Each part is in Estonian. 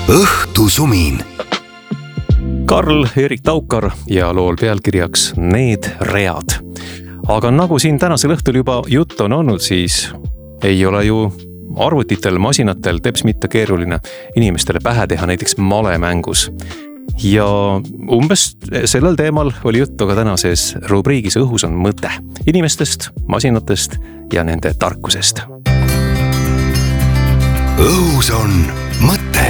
õhtusumin. Karl-Erik Taukar ja lool pealkirjaks Need read. Aga nagu siin tänasel õhtul juba jutt on olnud, siis ei ole ju arvutitel, masinatel teps mitte keeruline inimestele pähe teha näiteks malemängus. Ja umbes sellel teemal oli juttu ka tänases rubriigis Õhus on mõte inimestest, masinatest ja nende tarkusest. Õhus on mõte.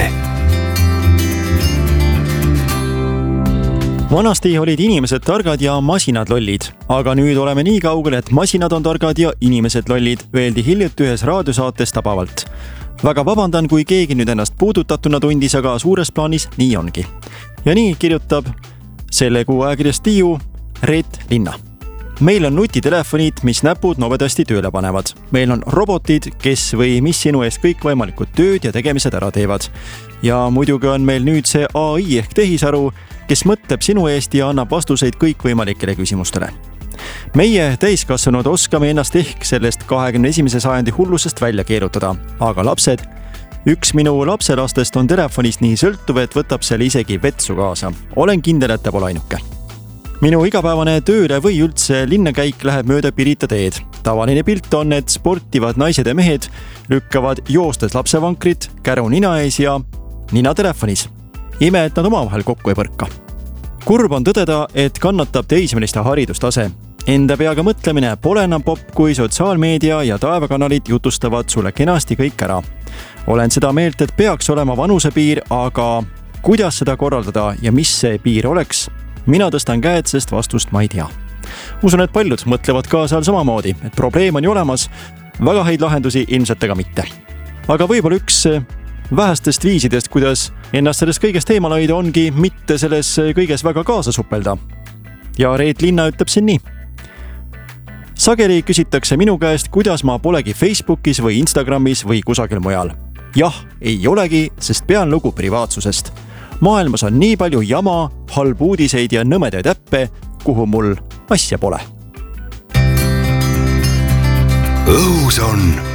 Vanasti olid inimesed targad ja masinad lollid, aga nüüd oleme nii kaugel, et masinad on targad ja inimesed lollid, öeldi hiljuti ühes raadiosaates tabavalt. Väga vabandan, kui keegi nüüd ennast puudutatuna tundis, aga suures plaanis nii ongi. Ja nii kirjutab selle kuu ajakirjas Tiiu Reet Linna. Meil on nutitelefonid, mis näpud nobedasti tööle panevad. Meil on robotid, kes või mis sinu eest kõik võimalikud tööd ja tegemised ära teevad. Ja muidugi on meil nüüd see AI ehk tehisaru, kes mõtleb sinu eest ja annab vastuseid kõikvõimalikele küsimustele. Meie täiskasvanud oskame ennast ehk sellest 21. sajandi hullusest välja keerutada, aga lapsed, üks minu lapselastest on telefonist nii sõltuv, et võtab selle isegi vetsu kaasa. Olen kindel, et ta pole ainuke. Minu igapäevane tööle või üldse linnakäik läheb mööda Pirita teed. Tavaline pilt on, et sportivad naised ja mehed lükkavad joostes lapsevankrit, käru nina ees ja nina telefonis. Ime, et nad omavahel kokku ei põrka. Kurb on tõdeda, et kannatab teismeliste haridustase. Enda peaga mõtlemine pole enam popp, kui sotsiaalmeedia ja taevakanalid jutustavad sulle kenasti kõik ära. Olen seda meelt, et peaks olema vanusepiir, aga kuidas seda korraldada ja mis see piir oleks? Mina tõstan käed, sest vastust ma ei tea. Usun, et paljud mõtlevad ka seal samamoodi, et probleem on ju olemas, väga häid lahendusi ilmselt ega mitte. Aga võib-olla üks vähestest viisidest, kuidas ennast sellest kõigest eemal hoida, ongi mitte selles kõiges väga kaasa supelda. Ja Reet Linna ütleb siin nii. Sageli küsitakse minu käest, kuidas ma polegi Facebookis või Instagramis või kusagil mujal. Jah, ei olegi, sest pean lugu privaatsusest. Maailmas on nii palju jama, halbu uudiseid ja nõmedaid äppe, kuhu mul asja pole. Õhus on